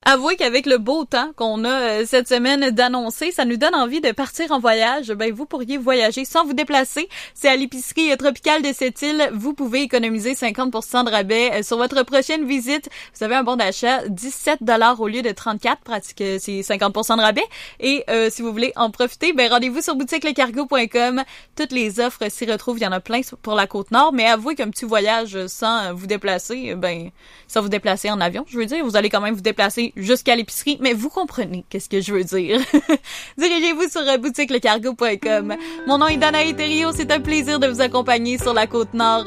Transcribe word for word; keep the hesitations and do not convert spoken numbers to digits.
Avouez qu'avec le beau temps qu'on a euh, cette semaine d'annoncer, ça nous donne envie de partir en voyage. Ben, vous pourriez voyager sans vous déplacer. C'est à l'épicerie tropicale de cette île. Vous pouvez économiser cinquante pour cent de rabais euh, sur votre prochaine visite. Vous avez un bon d'achat, dix-sept dollars au lieu de trente-quatre, pratique, c'est cinquante pour cent de rabais. Et euh, si vous voulez en profiter, ben rendez-vous sur boutique le cargo point com. Toutes les offres s'y retrouvent. Il y en a plein pour la Côte-Nord. Mais avouez qu'un petit voyage sans vous déplacer, ben, sans vous déplacer en avion, je veux dire, vous allez quand même vous déplacer jusqu'à l'épicerie, mais vous comprenez qu'est-ce que je veux dire. Dirigez-vous sur boutique le cargo point com. Mon nom est Danae Thériault, c'est un plaisir de vous accompagner sur la Côte-Nord